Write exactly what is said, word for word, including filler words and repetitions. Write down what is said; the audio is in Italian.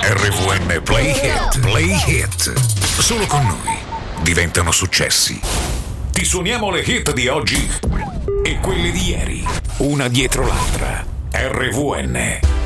R V N Play Hit, Play Hit. Solo con noi diventano successi. Ti suoniamo le hit di oggi e quelle di ieri, una dietro l'altra. R V N